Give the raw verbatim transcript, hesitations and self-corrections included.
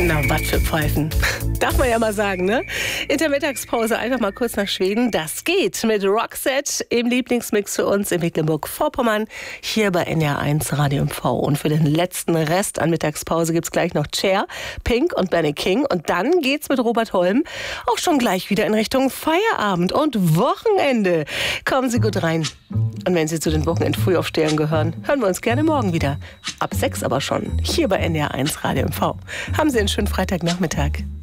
Na, was für Pfeifen. Darf man ja mal sagen, ne? In der Mittagspause einfach mal kurz nach Schweden. Das geht mit Roxette im Lieblingsmix für uns in Mecklenburg-Vorpommern. Hier bei N R eins Radio M V. Und für den letzten Rest an Mittagspause gibt's gleich noch Cher, Pink und Benny King. Und dann geht's mit Robert Holm auch schon gleich wieder in Richtung Feierabend und Wochenende. Kommen Sie gut rein. Und wenn Sie zu den Wochenend-Frühaufstehern gehören, hören wir uns gerne morgen wieder. Ab sechs aber schon. Hier bei N R eins Radio M V. Haben Sie einen schönen Freitagnachmittag.